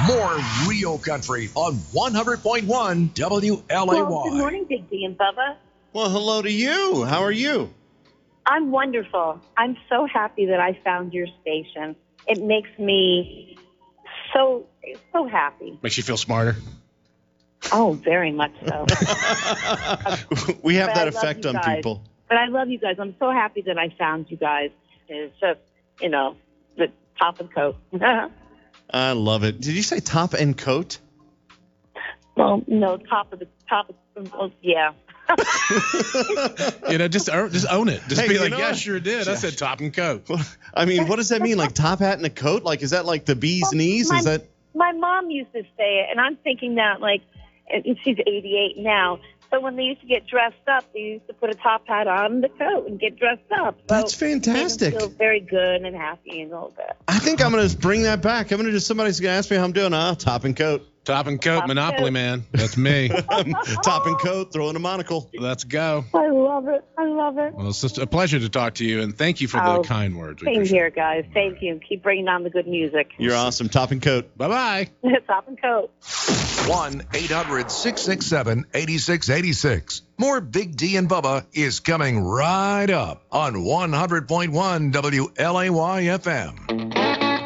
More real country on 100.1 WLAY. Well, good morning, Big D and Bubba. Well, hello to you. How are you? I'm wonderful. I'm so happy that I found your station. It makes me so happy. Makes you feel smarter. Oh, very much so. We have But that I love effect you on guys. people. But I love you guys. I'm so happy that I found you guys. It's just, the top of the coat. I love it. Did you say top and coat? Well, no, yeah. Just own it. Just Hey, be you like, know yeah, what? sure did. I said top and coat. I mean, what does that mean? Like top hat and a coat? Like, is that like the bee's knees? Is that? My mom used to say it, and I'm thinking that, and she's 88 now. So when they used to get dressed up, they used to put a top hat on the coat and get dressed up. So That's fantastic. It made them feel very good and happy and all that. I think I'm going to bring that back. Somebody's going to ask me how I'm doing. Top and coat. Top and coat, Top and Monopoly coat. Man. That's me. Top and coat, throwing a monocle. Let's go. I love it. Well, it's just a pleasure to talk to you, and thank you for the kind words. We Same appreciate here, guys. Thank you. Keep bringing on the good music. You're awesome. Top and coat. it. Bye-bye. Top and coat. 1-800-667-8686. More Big D and Bubba is coming right up on 100.1 WLAY FM.